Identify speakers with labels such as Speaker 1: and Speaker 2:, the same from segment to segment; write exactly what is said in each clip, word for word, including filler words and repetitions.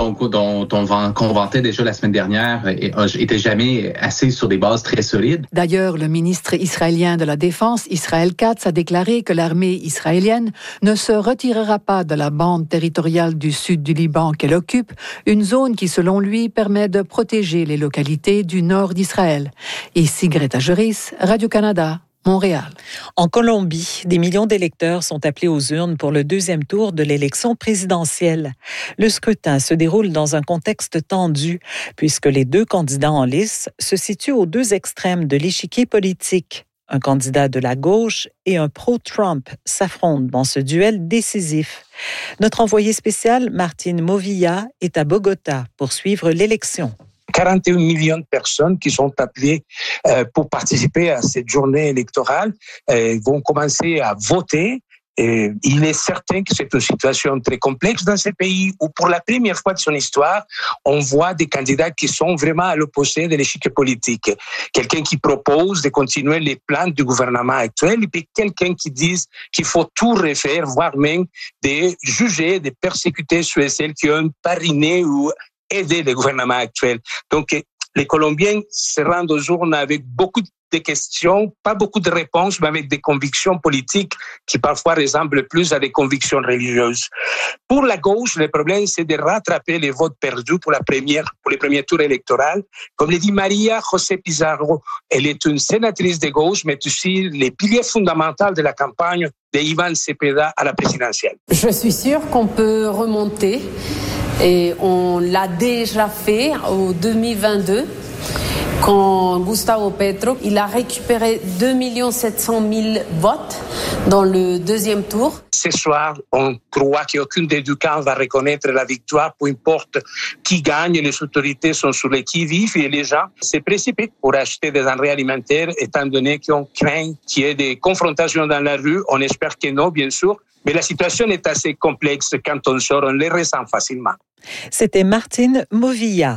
Speaker 1: dont, dont on convantait déjà la semaine dernière n'était jamais assez sur des bases très solides.
Speaker 2: D'ailleurs, le ministre israélien de la Défense, Israël Katz, a déclaré que l'armée israélienne ne se retirera pas de la bande territoriale du sud du Liban qu'elle occupe, une zone qui, selon lui, permet de protéger les localités du nord d'Israël. Ici Greta Juris, Radio-Canada. Montréal.
Speaker 3: En Colombie, des millions d'électeurs sont appelés aux urnes pour le deuxième tour de l'élection présidentielle. Le scrutin se déroule dans un contexte tendu, puisque les deux candidats en lice se situent aux deux extrêmes de l'échiquier politique. Un candidat de la gauche et un pro-Trump s'affrontent dans ce duel décisif. Notre envoyé spécial, Martine Movilla, est à Bogota pour suivre l'élection.
Speaker 4: quarante et un millions de personnes qui sont appelées euh, pour participer à cette journée électorale euh, vont commencer à voter. Et il est certain que c'est une situation très complexe dans ce pays où, pour la première fois de son histoire, on voit des candidats qui sont vraiment à l'opposé de l'échiquier politique. Quelqu'un qui propose de continuer les plans du gouvernement actuel et puis quelqu'un qui dit qu'il faut tout refaire, voire même de juger, de persécuter ceux et celles qui ont parrainé ou aider le gouvernement actuel. Donc, les Colombiens se rendent aux urnes avec beaucoup de questions, pas beaucoup de réponses, mais avec des convictions politiques qui parfois ressemblent plus à des convictions religieuses. Pour la gauche, le problème, c'est de rattraper les votes perdus pour la première, pour les premiers tours électoraux. Comme le dit Maria José Pizarro, elle est une sénatrice de gauche, mais aussi les piliers fondamentaux de la campagne de Iván Cepeda à la présidentielle.
Speaker 5: Je suis sûre qu'on peut remonter. Et on l'a déjà fait au deux mille vingt-deux, quand Gustavo Petro, il a récupéré deux millions sept cent mille votes dans le deuxième tour.
Speaker 4: Ce soir, on croit qu'aucun des deux camps va reconnaître la victoire, peu importe qui gagne. Les autorités sont sur les qui-vive et les gens se précipitent pour acheter des denrées alimentaires, étant donné qu'on craint qu'il y ait des confrontations dans la rue. On espère que non, bien sûr. Mais la situation est assez complexe. Quand on sort, on les ressent facilement.
Speaker 3: C'était Martine Movilla.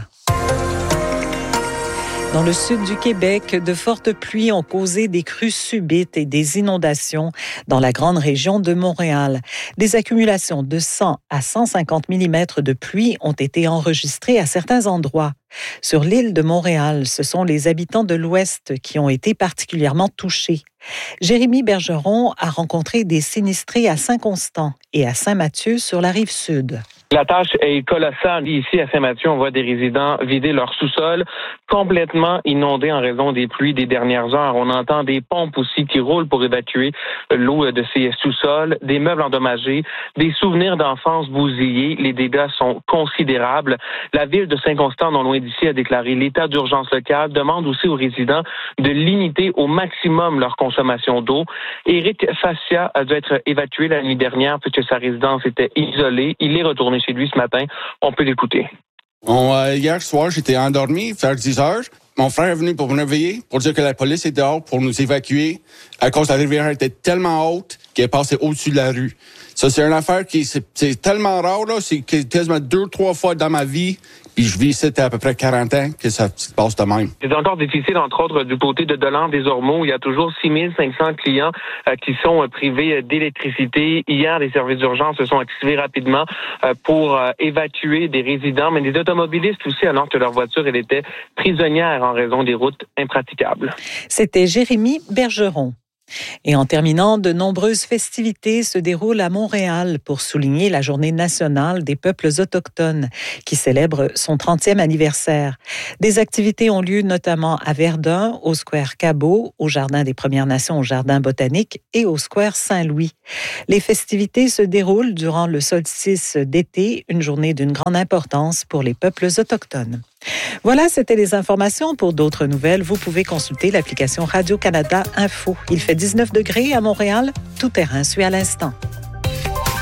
Speaker 3: Dans le sud du Québec, de fortes pluies ont causé des crues subites et des inondations dans la grande région de Montréal. Des accumulations de cent à cent cinquante millimètres de pluie ont été enregistrées à certains endroits. Sur l'île de Montréal, ce sont les habitants de l'Ouest qui ont été particulièrement touchés. Jérémy Bergeron a rencontré des sinistrés à Saint-Constant et à Saint-Mathieu sur la rive sud.
Speaker 6: La tâche est colossale. Ici, à Saint-Mathieu, on voit des résidents vider leur sous-sol, complètement inondés en raison des pluies des dernières heures. On entend des pompes aussi qui roulent pour évacuer l'eau de ces sous-sols, des meubles endommagés, des souvenirs d'enfance bousillés. Les dégâts sont considérables. La ville de Saint-Constant, non loin d'ici, a déclaré l'état d'urgence locale, demande aussi aux résidents de limiter au maximum leur consommation d'eau. Éric Fascia a dû être évacué la nuit dernière puisque sa résidence était isolée. Il est retourné chez lui ce matin. On peut l'écouter.
Speaker 7: Bon, euh, hier soir, j'étais endormi, vers dix heures. Mon frère est venu pour me réveiller, pour dire que la police est dehors pour nous évacuer à cause que la rivière était tellement haute qu'elle passait au-dessus de la rue. Ça, c'est une affaire qui c'est, c'est tellement rare, là. C'est quasiment deux, trois fois dans ma vie. Puis je vis ici à peu près quarante ans que ça se passe de même.
Speaker 6: C'est encore difficile, entre autres, du côté de Delan des Ormeaux. Il y a toujours six mille cinq cents clients euh, qui sont euh, privés d'électricité. Hier, les services d'urgence se sont activés rapidement euh, pour euh, évacuer des résidents, mais des automobilistes aussi, alors que leur voiture, elle était prisonnière en raison des routes impraticables.
Speaker 3: C'était Jérémy Bergeron. Et en terminant, de nombreuses festivités se déroulent à Montréal pour souligner la Journée nationale des peuples autochtones qui célèbre son trentième anniversaire. Des activités ont lieu notamment à Verdun, au Square Cabot, au Jardin des Premières Nations, au Jardin botanique et au Square Saint-Louis. Les festivités se déroulent durant le solstice d'été, une journée d'une grande importance pour les peuples autochtones. Voilà, c'était les informations. Pour d'autres nouvelles, vous pouvez consulter l'application Radio-Canada Info. Il fait dix-neuf degrés à Montréal, tout terrain suit à l'instant.